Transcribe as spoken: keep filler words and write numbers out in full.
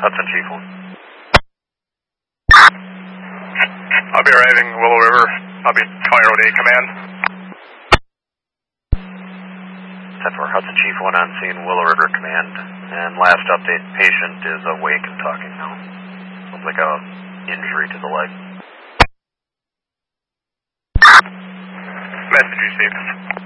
Hudson Chief one. I'll be arriving Willow River. I'll be calling Road eight Command. ten four, Hudson Chief one on scene, Willow River Command. And last update, patient is awake and talking now. Looks like a injury to the leg. Message received.